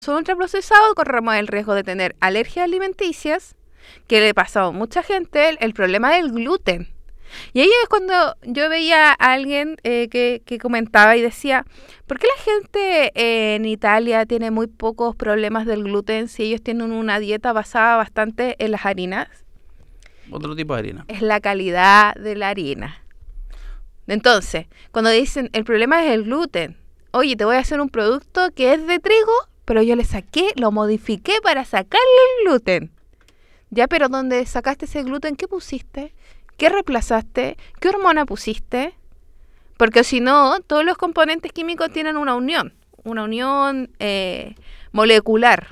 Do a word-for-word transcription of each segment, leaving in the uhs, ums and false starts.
son ultraprocesados, corremos el riesgo de tener alergias alimenticias, que le pasó a mucha gente el, el problema del gluten. Y ahí es cuando yo veía a alguien eh, que, que comentaba y decía, ¿por qué la gente eh, en Italia tiene muy pocos problemas del gluten si ellos tienen una dieta basada bastante en las harinas? Otro tipo de harina. Es la calidad de la harina. Entonces, cuando dicen, el problema es el gluten, oye, te voy a hacer un producto que es de trigo, pero yo le saqué, lo modifiqué para sacarle el gluten. Ya, pero donde sacaste ese gluten, ¿qué pusiste? ¿Qué reemplazaste? ¿Qué hormona pusiste? Porque si no, todos los componentes químicos tienen una unión, una unión eh, molecular.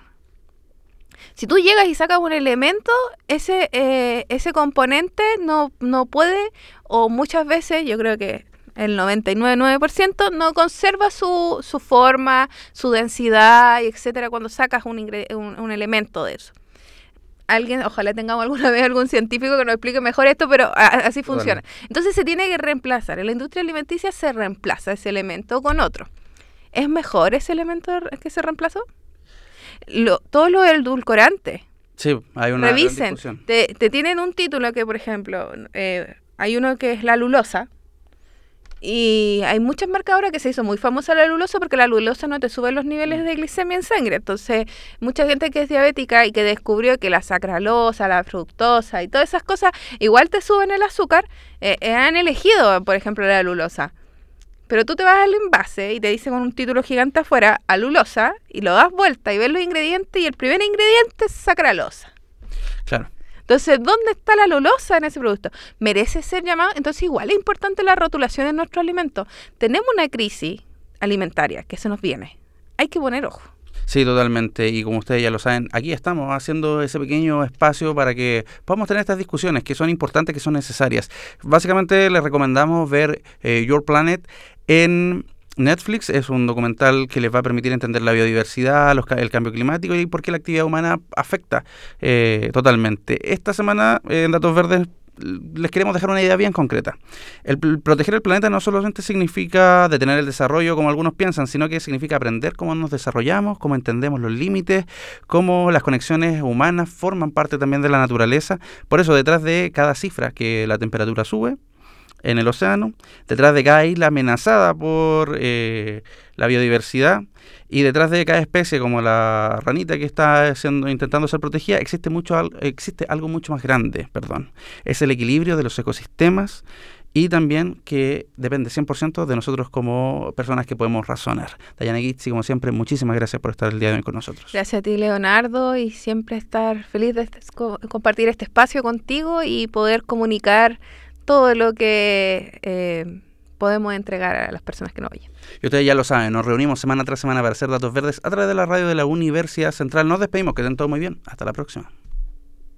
Si tú llegas y sacas un elemento, ese eh, ese componente no, no puede, o muchas veces, yo creo que el noventa y nueve punto nueve por ciento no conserva su, su forma, su densidad, etcétera, cuando sacas un, ingre- un, un elemento de eso. Alguien, ojalá tengamos alguna vez algún científico que nos explique mejor esto, pero a, así funciona. Bueno. Entonces se tiene que reemplazar. En la industria alimenticia se reemplaza ese elemento con otro. ¿Es mejor ese elemento que se reemplazó? Lo, todos los edulcorantes. Sí, hay una Revisen. Te, te tienen un título que, por ejemplo, eh, hay uno que es la lulosa. Y hay muchas marcas ahora que se hizo muy famosa la lulosa porque la lulosa no te sube los niveles de glicemia en sangre. Entonces, mucha gente que es diabética y que descubrió que la sacralosa, la fructosa y todas esas cosas igual te suben el azúcar, eh, eh, han elegido, por ejemplo, la lulosa. Pero tú te vas al envase y te dice con un título gigante afuera, alulosa, y lo das vuelta y ves los ingredientes y el primer ingrediente es sacralosa. Claro. Entonces, ¿dónde está la lulosa en ese producto? ¿Merece ser llamado? Entonces, igual es importante la rotulación en nuestros alimentos. Tenemos una crisis alimentaria que se nos viene. Hay que poner ojo. Sí, totalmente. Y como ustedes ya lo saben, aquí estamos haciendo ese pequeño espacio para que podamos tener estas discusiones que son importantes, que son necesarias. Básicamente les recomendamos ver eh, Your Planet en Netflix. Es un documental que les va a permitir entender la biodiversidad, los, el cambio climático y por qué la actividad humana afecta eh, totalmente. Esta semana eh, en Datos Verdes les queremos dejar una idea bien concreta. El, el proteger el planeta no solamente significa detener el desarrollo como algunos piensan, sino que significa aprender cómo nos desarrollamos, cómo entendemos los límites, cómo las conexiones humanas forman parte también de la naturaleza. Por eso, detrás de cada cifra que la temperatura sube en el océano, detrás de cada isla amenazada por eh, la biodiversidad y detrás de cada especie como la ranita que está siendo, intentando ser protegida, existe mucho existe algo mucho más grande, perdón. Es el equilibrio de los ecosistemas y también que depende cien por ciento de nosotros como personas que podemos razonar. Dayana Gizzi, como siempre, muchísimas gracias por estar el día de hoy con nosotros. Gracias a ti, Leonardo, y siempre estar feliz de este, compartir este espacio contigo y poder comunicar todo lo que eh, podemos entregar a las personas que nos oyen. Y ustedes ya lo saben, nos reunimos semana tras semana para hacer Datos Verdes a través de la radio de la Universidad Central. Nos despedimos, que estén todos muy bien. Hasta la próxima.